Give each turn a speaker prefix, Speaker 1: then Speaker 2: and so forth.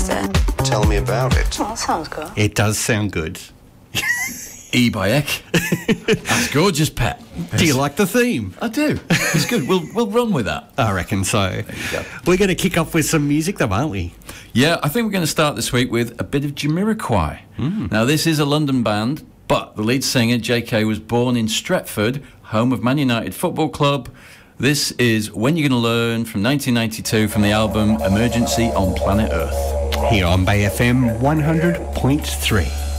Speaker 1: Tell me about it.
Speaker 2: Oh, that sounds good.
Speaker 3: It does sound good.
Speaker 4: E by Eck. That's gorgeous, Pet.
Speaker 3: Do you like the theme?
Speaker 4: I do. It's good. We'll run with that.
Speaker 3: I reckon so.
Speaker 4: There you go.
Speaker 3: We're going to kick off with some music, though, aren't we?
Speaker 4: Yeah, I think we're going to start this week with a bit of Jamiroquai. Now, this is a London band, but the lead singer, JK, was born in Stretford, home of Man United Football Club. This is When You're Gonna Learn from 1992 from the album Emergency on Planet Earth.
Speaker 3: Here on Bay FM 100.3.